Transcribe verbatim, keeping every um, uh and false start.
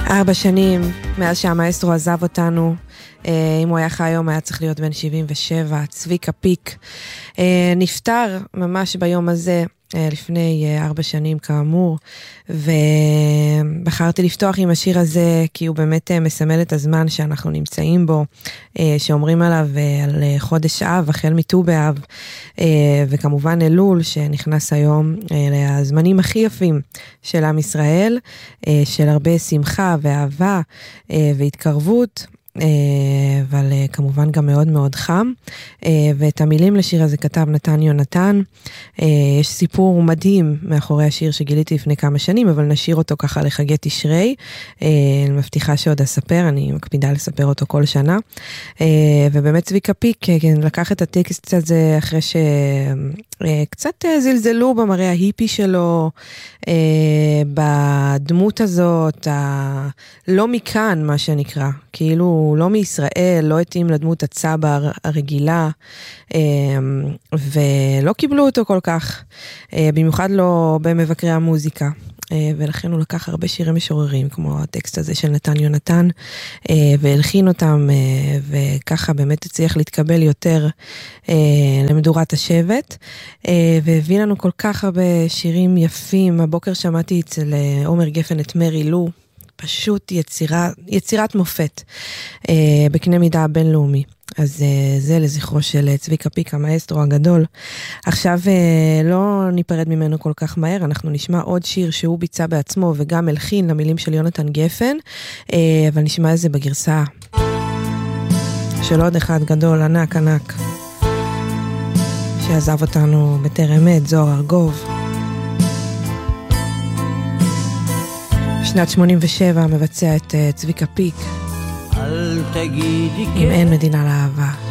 ארבע שנים מאז שהמאסטרו עזב אותנו. אם הוא היה חי היום היה צריך להיות בן שבעים ושבע. צביקה פיק נפטר ממש ביום הזה לפני ארבע שנים כאמור, ובחרתי לפתוח עם השיר הזה כי הוא באמת מסמל את הזמן שאנחנו נמצאים בו, שאומרים עליו על חודש אב, החל מט"ו באב, וכמובן אלול שנכנס היום לזמנים הכי יפים של עם ישראל, של הרבה שמחה ואהבה והתקרבות, אבל כמובן גם מאוד מאוד חם, ואת המילים לשיר הזה כתב נתן יונתן. יש סיפור מדהים מאחורי השיר שגיליתי לפני כמה שנים, אבל נשאיר אותו ככה לחגי תשרי. אני מבטיחה שעוד אספר, אני מקפידה לספר אותו כל שנה. ובאמת צביקה פיק לקח את הטקסט הזה אחרי שקצת זלזלו במראה ההיפי שלו, בדמות הזאת, לא מכאן מה שנקרא, כאילו לא מישראל, לא התאים לדמות הצבר הרגילה, ולא קיבלו אותו כל כך, במיוחד לא במבקרי המוזיקה, ולכן הוא לקח הרבה שירים משוררים, כמו הטקסט הזה של נתן יונתן, והלחין אותם, וככה באמת הצליח להתקבל יותר למדורת השבט, והביא לנו כל כך הרבה שירים יפים. הבוקר שמעתי אצל עומר גפן את מרי לו, פשוט יצירה, יצירת מופת אה, בקנה מידה הבינלאומי. אז אה, זה לזכרו של צביקה פיק, המאסטרו הגדול. עכשיו אה, לא ניפרד ממנו כל כך מהר, אנחנו נשמע עוד שיר שהוא ביצע בעצמו וגם הלחין למילים של יונתן גפן, אה, אבל נשמע את זה בגרסה של עוד אחד גדול, ענק ענק, שעזב אותנו בטרם עת, זוהר ארגוב. שנת שמונים ושבע מבצע את צביקה פיק, אל תגידי אם אין מדינה לאהבה.